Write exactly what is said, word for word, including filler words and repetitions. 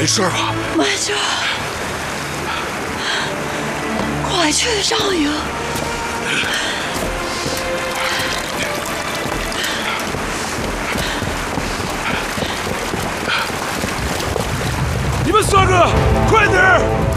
没事吧？ 没事，快去上营。 你们三个，快点儿！